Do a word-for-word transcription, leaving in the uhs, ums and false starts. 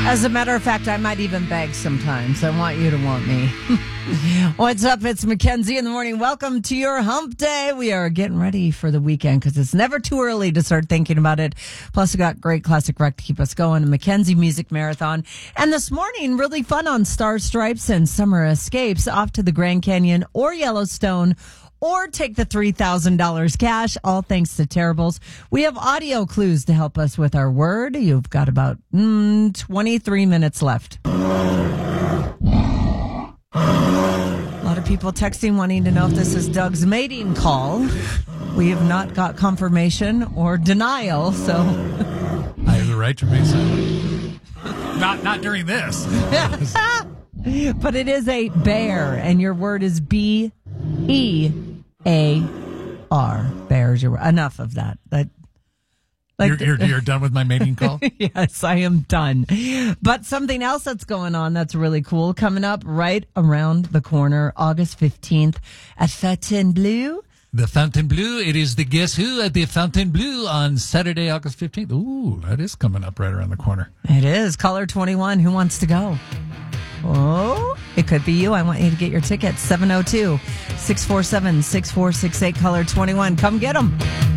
As a matter of fact, I might even beg sometimes. I want you to want me. What's up? It's Mackenzie in the morning. Welcome to your hump day. We are getting ready for the weekend because it's never too early to start thinking about it. Plus, we got great classic rock to keep us going. A Mackenzie Music Marathon. And this morning, really fun on Star Stripes and Summer Escapes off to the Grand Canyon or Yellowstone, or take the three thousand dollars cash, all thanks to Terribles. We have audio clues to help us with our word. You've got about mm, twenty-three minutes left. A lot of people texting wanting to know if this is Doug's mating call. We have not got confirmation or denial, so... I have the right to remain silent. Not, not during this. But it is a bear, and your word is B E A R. Bear is your word. Enough of that. That Like you're, you're, you're done with my mating call? Yes, I am done. But something else that's going on that's really cool coming up right around the corner, August fifteenth at Fontainebleau. The Fontainebleau. It is the Guess Who at the Fontainebleau on Saturday, August fifteenth. Ooh, that is coming up right around the corner. It is. Caller twenty-one. Who wants to go? Oh, it could be you. I want you to get your tickets. seven oh two, six four seven, six four six eight. Caller twenty-one. Come get them.